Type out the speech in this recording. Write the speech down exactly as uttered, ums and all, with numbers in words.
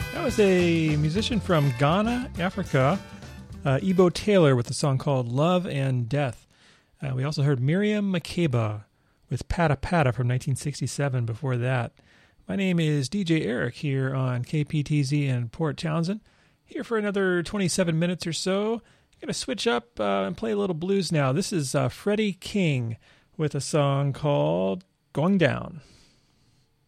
That was a musician from Ghana, Africa, uh, Ebo Taylor, with a song called Love and Death. Uh, we also heard Miriam Makeba with Pata Pata from nineteen sixty-seven before that. My name is D J Eric here on K P T Z in Port Townsend. Here for another twenty-seven minutes or so. I'm going to switch up uh, and play a little blues now. This is uh, Freddie King with a song called Going Down.